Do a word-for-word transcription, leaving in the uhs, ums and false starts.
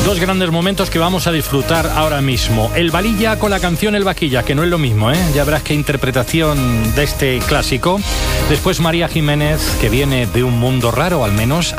Dos grandes momentos que vamos a disfrutar ahora mismo. El Valilla con la canción El Vaquilla, que no es lo mismo, ¿eh? Ya verás qué interpretación de este clásico. Después María Jiménez, que viene de un mundo raro, al menos